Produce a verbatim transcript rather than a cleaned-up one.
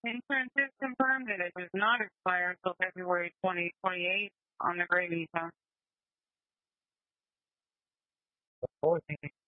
Insurance is confirmed that it does not expire until February twenty twenty-eight on the gray visa.